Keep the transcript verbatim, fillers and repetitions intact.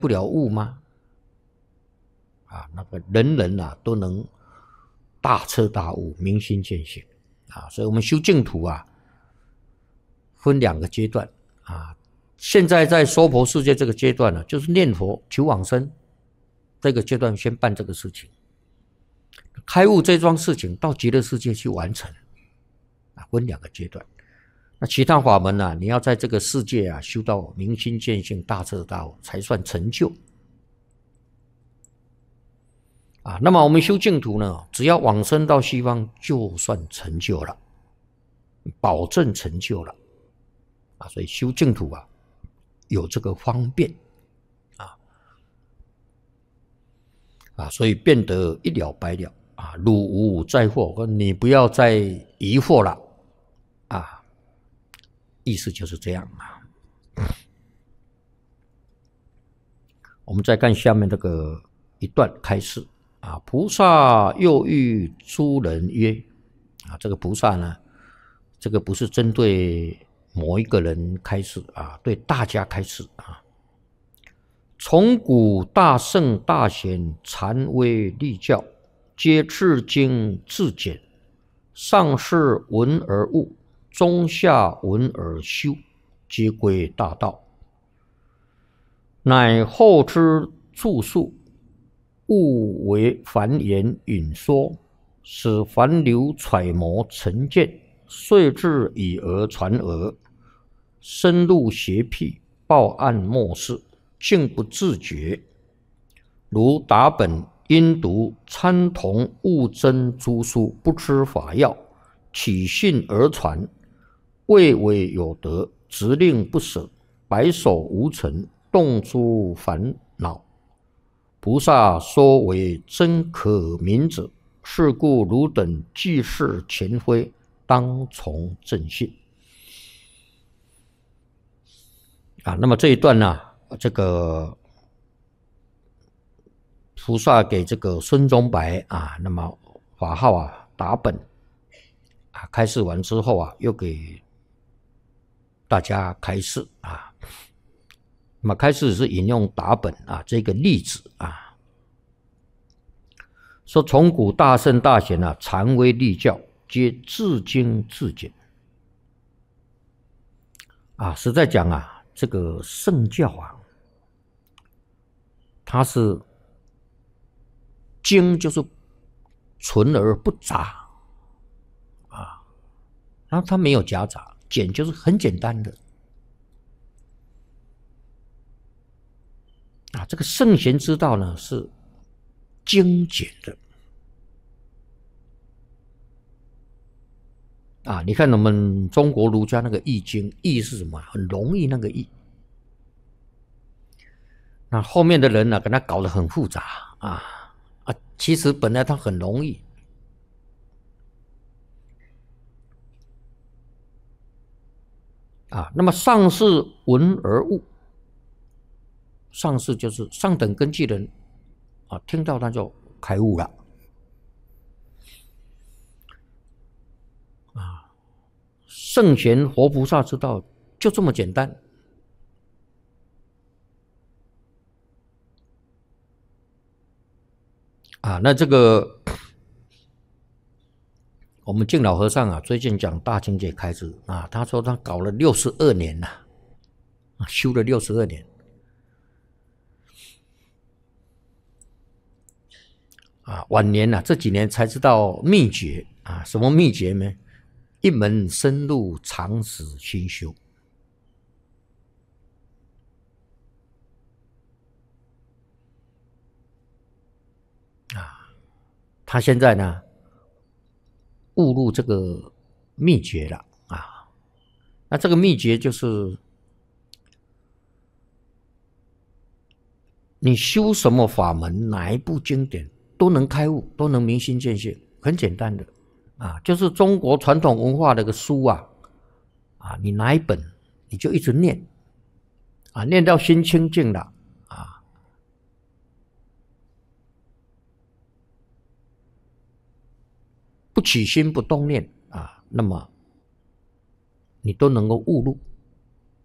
不了悟吗？啊，那个人人啊都能大彻大悟，明心见性啊。所以我们修净土啊，分两个阶段啊。现在在娑婆世界这个阶段呢、啊，就是念佛求往生这个阶段，先办这个事情。开悟这桩事情到极乐世界去完成啊，分两个阶段。那其他法门呢、啊，你要在这个世界啊修到明心见性、大彻大悟，才算成就。啊，那么我们修净土呢，只要往生到西方，就算成就了，保证成就了。啊，所以修净土啊，有这个方便啊啊，所以变得一了百了啊，汝无再惑，你不要再疑惑了啊，意思就是这样啊。我们再看下面这个一段开示啊，菩萨又欲诸人曰啊，这个菩萨呢，这个不是针对某一个人开示啊，对大家开示啊。从古大圣大贤禅威立教，皆至精至简，上士闻而悟，中下闻而修，皆归大道。乃后之著述，勿为凡言引说，使凡流揣摩成见，遂至以讹传讹，深入邪僻，报案末世，竟不自觉。如达本因读参同误真诸书，不知法要，起信而传，未为有德，执令不舍，白首无成，动诸烦恼。菩萨说为真可明者，是故汝等济世前非，当从正信。啊，那么这一段呢、啊，这个菩萨给这个孙宗白啊，那么法号啊达本啊，开示完之后啊，又给大家开示啊。那么开始是引用达本啊这个例子啊，说从古大圣大贤啊，禅威立教，皆至精至简啊。实在讲啊，这个圣教啊，它是精就是纯而不杂啊，然后它没有夹杂，简就是很简单的。啊，这个圣贤之道呢是精简的啊！你看我们中国儒家那个易经，易是什么？很容易那个易。那后面的人呢，给他搞得很复杂啊啊！其实本来它很容易啊。那么上士闻而悟。上士就是上等根器人啊，听到他就开悟了啊。圣贤活菩萨之道就这么简单啊。那这个我们净老和尚啊，最近讲大清解开示啊，他说他搞了六十二年了、啊，修了六十二年。啊，晚年啊，这几年才知道秘诀啊，什么秘诀呢？一门深入，长时熏修。啊，他现在呢，悟入这个秘诀了啊。那这个秘诀就是，你修什么法门，哪一部经典都能开悟，都能明心见性，很简单的啊，就是中国传统文化的个书啊，啊，你拿一本你就一直念，啊，念到心清净了啊，不起心不动念啊，那么你都能够悟入